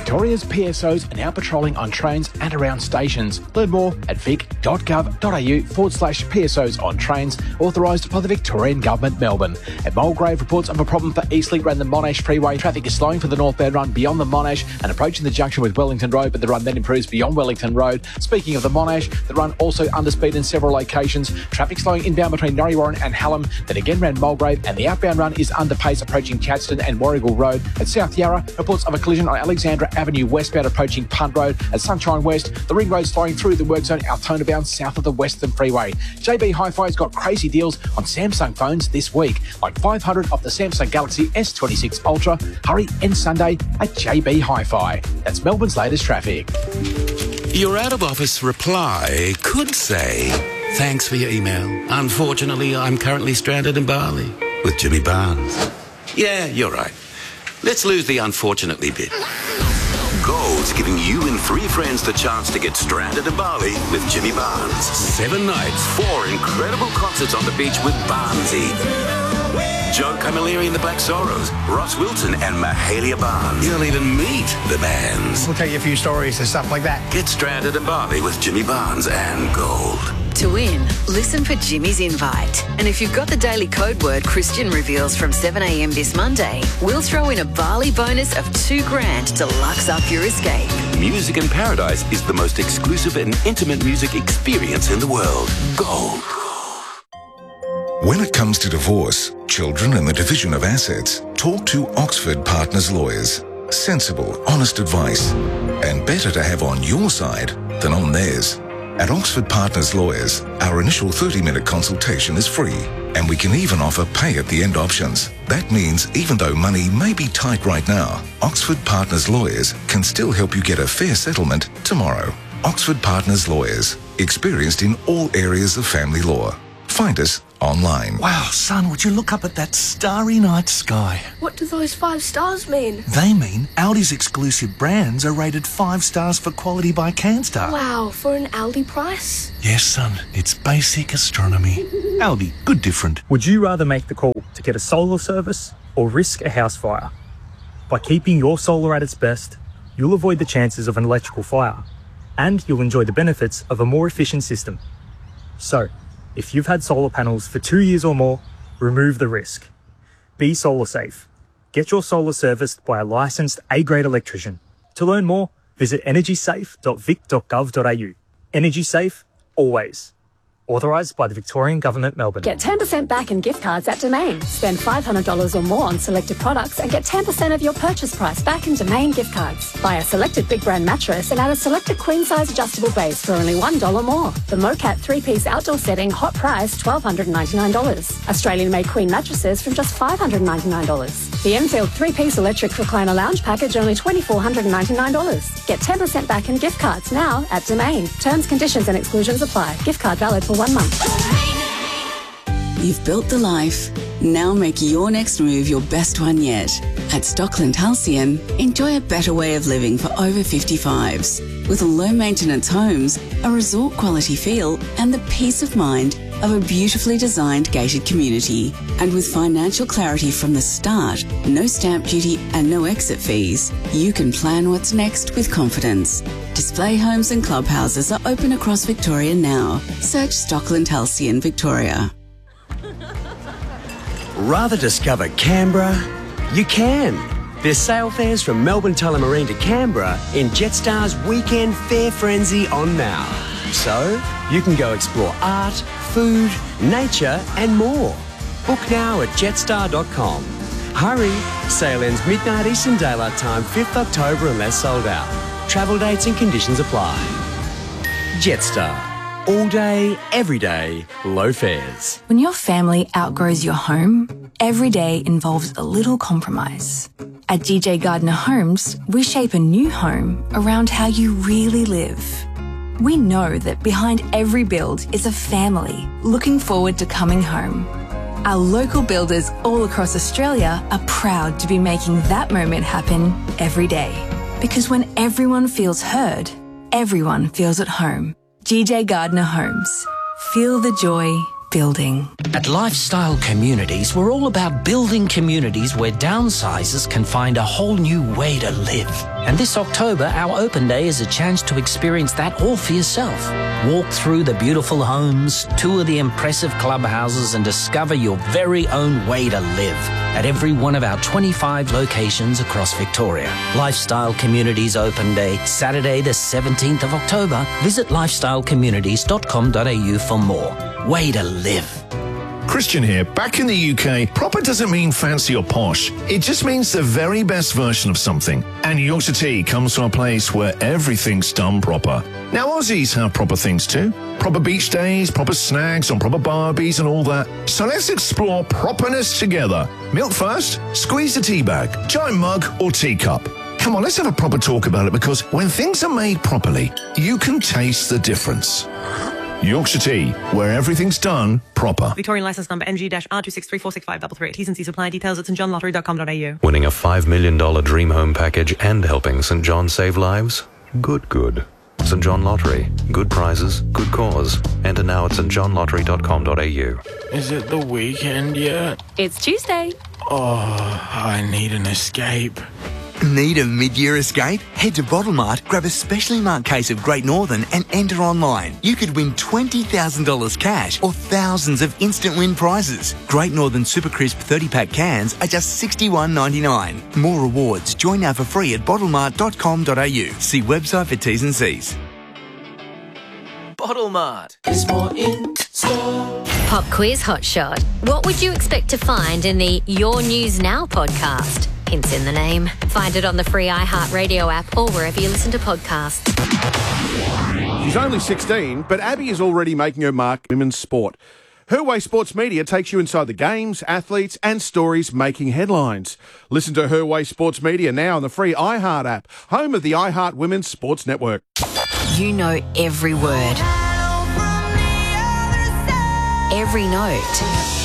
Victoria's PSOs are now patrolling on trains and around stations. Learn more at vic.gov.au/PSOs on trains, authorised by the Victorian Government, Melbourne. At Mulgrave, reports of a problem for Eastlink around the Monash Freeway. Traffic is slowing for the northbound run beyond the Monash and approaching the junction with Wellington Road, but the run then improves beyond Wellington Road. Speaking of the Monash, the run also underspeed in several locations. Traffic slowing inbound between Norrie Warren and Hallam, then again round Mulgrave, and the outbound run is under pace approaching Chadstone and Warrigal Road. At South Yarra, reports of a collision on Alexandra Avenue westbound approaching Punt Road. At Sunshine West, the ring road slowing through the work zone Altona bound south of the Western Freeway. JB Hi-Fi's got crazy deals on Samsung phones this week, like 500 off the Samsung Galaxy S26 Ultra. Hurry end Sunday at JB Hi-Fi. That's Melbourne's latest traffic. Your out-of-office reply could say, thanks for your email. Unfortunately, I'm currently stranded in Bali with Jimmy Barnes. Yeah, you're right. Let's lose the unfortunately bit. Gold's giving you and 3 friends the chance to get stranded in Bali with Jimmy Barnes. 7 nights, 4 incredible concerts on the beach with Barnesy. Joe Camilleri and the Black Sorrows, Ross Wilson and Mahalia Barnes. You'll even meet the bands. We'll tell you a few stories and stuff like that. Get stranded in Bali with Jimmy Barnes and Gold. To win, listen for Jimmy's invite. And if you've got the daily code word Christian reveals from 7 a.m. this Monday, we'll throw in a Bali bonus of $2,000 to lux up your escape. Music in Paradise is the most exclusive and intimate music experience in the world. Gold. When it comes to divorce, children and the division of assets, talk to Oxford Partners Lawyers. Sensible, honest advice. And better to have on your side than on theirs. At Oxford Partners Lawyers, our initial 30-minute consultation is free, and we can even offer pay-at-the-end options. That means even though money may be tight right now, Oxford Partners Lawyers can still help you get a fair settlement tomorrow. Oxford Partners Lawyers, experienced in all areas of family law. Find us online. Wow, son, would you look up at that starry night sky? What do those 5 stars mean? They mean Aldi's exclusive brands are rated 5 stars for quality by Canstar. Wow, for an Aldi price? Yes, son, it's basic astronomy. Aldi, good different. Would you rather make the call to get a solar service or risk a house fire? By keeping your solar at its best, you'll avoid the chances of an electrical fire, and you'll enjoy the benefits of a more efficient system. So, if you've had solar panels for 2 years or more, remove the risk. Be solar safe. Get your solar serviced by a licensed A-grade electrician. To learn more, visit energysafe.vic.gov.au. Energy safe, always. Authorised by the Victorian Government, Melbourne. Get 10% back in gift cards at Domain. Spend $500 or more on selected products and get 10% of your purchase price back in Domain gift cards. Buy a selected big brand mattress and add a selected queen size adjustable base for only $1 more. The Mocat 3-piece outdoor setting, hot price $1,299. Australian made queen mattresses from just $599. The Enfield 3-piece electric recliner lounge package only $2,499. Get 10% back in gift cards now at Domain. Terms, conditions and exclusions apply. Gift card valid for 1 month. You've built the life. Now make your next move your best one yet. At Stockland Halcyon, enjoy a better way of living for over 55s. With low-maintenance homes, a resort-quality feel and the peace of mind of a beautifully designed gated community. And with financial clarity from the start, no stamp duty and no exit fees, you can plan what's next with confidence. Display homes and clubhouses are open across Victoria now. Search Stockland Halcyon Victoria. Rather discover Canberra? You can. There's sail fares from Melbourne Tullamarine to Canberra in Jetstar's Weekend Fair Frenzy on now. So, you can go explore art, food, nature and more. Book now at jetstar.com. Hurry, sail ends midnight Eastern Daylight Time 5th October unless sold out. Travel dates and conditions apply. Jetstar. All day, every day, low fares. When your family outgrows your home, every day involves a little compromise. At DJ Gardner Homes, we shape a new home around how you really live. We know that behind every build is a family looking forward to coming home. Our local builders all across Australia are proud to be making that moment happen every day. Because when everyone feels heard, everyone feels at home. GJ Gardner Homes. Feel the joy, building. At Lifestyle Communities, we're all about building communities where downsizers can find a whole new way to live. And this October, our open day is a chance to experience that all for yourself. Walk through the beautiful homes, tour the impressive clubhouses, and discover your very own way to live at every one of our 25 locations across Victoria. Lifestyle Communities Open Day, Saturday the 17th of October. Visit lifestylecommunities.com.au for more. Way to live. Christian here. Back in the UK, proper doesn't mean fancy or posh. It just means the very best version of something. And Yorkshire Tea comes from a place where everything's done proper. Now, Aussies have proper things too. Proper beach days, proper snags on proper barbies and all that. So let's explore properness together. Milk first, squeeze the tea bag, giant mug or teacup. Come on, let's have a proper talk about it, because when things are made properly, you can taste the difference. Yorkshire Tea, where everything's done proper. Victorian licence number NG-R26346533. T's and C's supply details at stjohnlottery.com.au. Winning a $5 million dream home package and helping St John save lives? Good. St John Lottery. Good prizes, good cause. Enter now at stjohnlottery.com.au. Is it the weekend yet? It's Tuesday. Oh, I need an escape. Need a mid-year escape? Head to Bottlemart, grab a specially marked case of Great Northern and enter online. You could win $20,000 cash or thousands of instant win prizes. Great Northern Super Crisp 30-pack cans are just $61.99. More rewards. Join now for free at bottlemart.com.au. See website for T's and C's. Bottlemart is more in store. Pop quiz hotshot. What would you expect to find in the Your News Now podcast? Hints in the name. Find it on the free iHeartRadio app or wherever you listen to podcasts. She's only 16, but Abby is already making her mark in women's sport. Her Way Sports Media takes you inside the games, athletes and stories making headlines. Listen to Her Way Sports Media now on the free iHeart app, home of the iHeart Women's Sports Network. You know every word, every note.